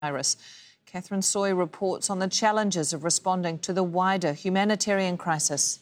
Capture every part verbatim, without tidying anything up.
virus. Catherine Soy reports on the challenges of responding to the wider humanitarian crisis.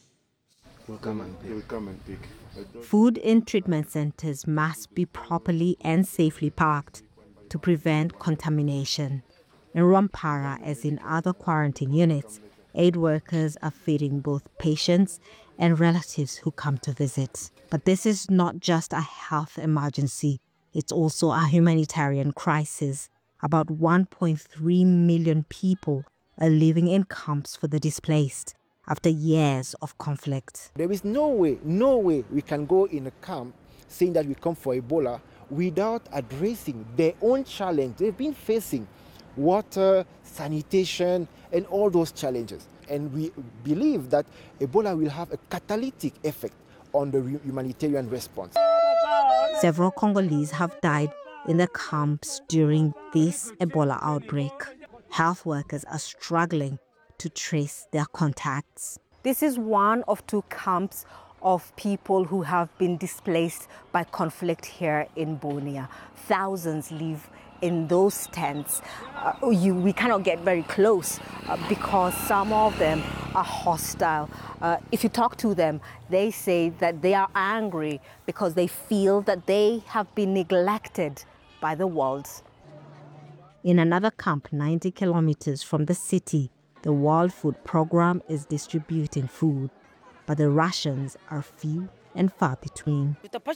Food in treatment centres must be properly and safely packed to prevent contamination. In Rwampara, as in other quarantine units, aid workers are feeding both patients and relatives who come to visit. But this is not just a health emergency, it's also a humanitarian crisis. About one point three million people are living in camps for the displaced after years of conflict. There is no way, no way we can go in a camp saying that we come for Ebola without addressing their own challenge they've been facing: water, sanitation, and all those challenges. And we believe that Ebola will have a catalytic effect on the humanitarian response. Several Congolese have died in the camps during this Ebola outbreak. Health workers are struggling to trace their contacts. This is one of two camps of people who have been displaced by conflict here in Bunia. Thousands live in those tents. Uh, you, we cannot get very close uh, because some of them are hostile. Uh, if you talk to them, they say that they are angry because they feel that they have been neglected by the world. In another camp ninety kilometers from the city, the World Food Programme is distributing food, but the rations are few and far between.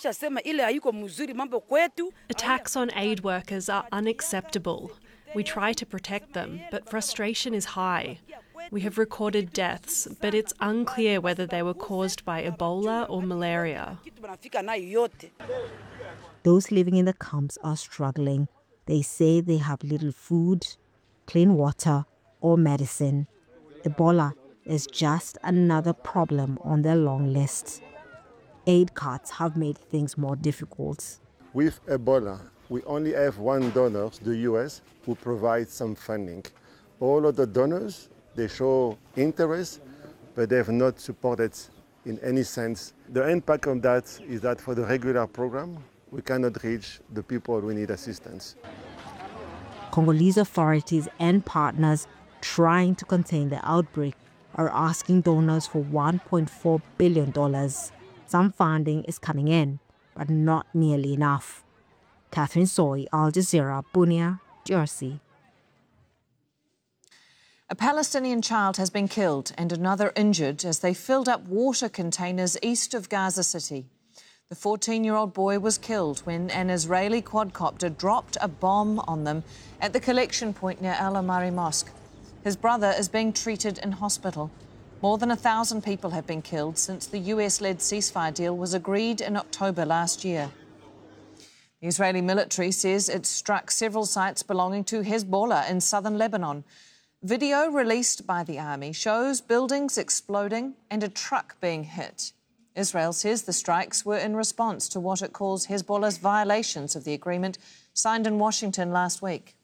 Attacks on aid workers are unacceptable. We try to protect them, but frustration is high. We have recorded deaths, but it's unclear whether they were caused by Ebola or malaria. Those living in the camps are struggling. They say they have little food, clean water, or medicine. Ebola is just another problem on their long list. Aid cuts have made things more difficult. With Ebola, we only have one donor, the U S, who provides some funding. All of the donors, they show interest, but they have not supported in any sense. The impact of that is that for the regular program, we cannot reach the people who need assistance. Congolese authorities and partners trying to contain the outbreak are asking donors for one point four billion dollars. Some funding is coming in, but not nearly enough. Catherine Soy, Al Jazeera, Bunia, Jersey. A Palestinian child has been killed and another injured as they filled up water containers east of Gaza City. The fourteen-year-old boy was killed when an Israeli quadcopter dropped a bomb on them at the collection point near Al Amari Mosque. His brother is being treated in hospital. More than a thousand people have been killed since the U S-led ceasefire deal was agreed in October last year. The Israeli military says it struck several sites belonging to Hezbollah in southern Lebanon. Video released by the army shows buildings exploding and a truck being hit. Israel says the strikes were in response to what it calls Hezbollah's violations of the agreement signed in Washington last week.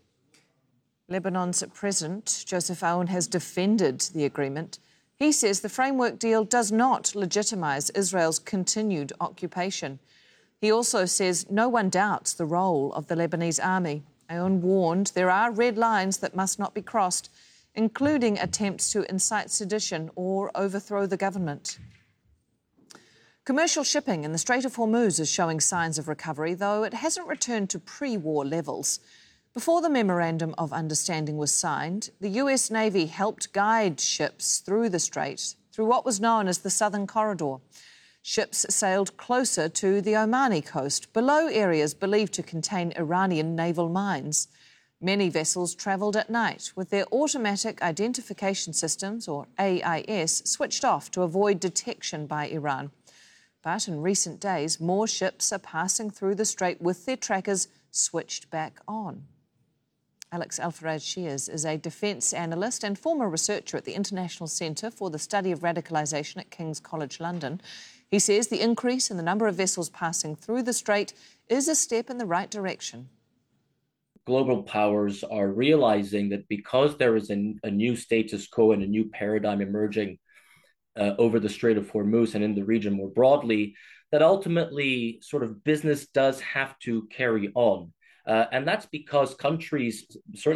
Lebanon's President Joseph Aoun has defended the agreement. He says the framework deal does not legitimise Israel's continued occupation. He also says no one doubts the role of the Lebanese army. Aoun warned there are red lines that must not be crossed, including attempts to incite sedition or overthrow the government. Commercial shipping in the Strait of Hormuz is showing signs of recovery, though it hasn't returned to pre-war levels. Before the Memorandum of Understanding was signed, the U S Navy helped guide ships through the strait through what was known as the Southern Corridor. Ships sailed closer to the Omani coast, below areas believed to contain Iranian naval mines. Many vessels travelled at night with their automatic identification systems, or A I S, switched off to avoid detection by Iran. But in recent days, more ships are passing through the strait with their trackers switched back on. Alex Alfaraj-Shears is a defence analyst and former researcher at the International Centre for the Study of Radicalisation at King's College London. He says the increase in the number of vessels passing through the strait is a step in the right direction. Global powers are realising that because there is a, a new status quo and a new paradigm emerging uh, over the Strait of Hormuz and in the region more broadly, that ultimately sort of business does have to carry on. Uh, and that's because countries, certainly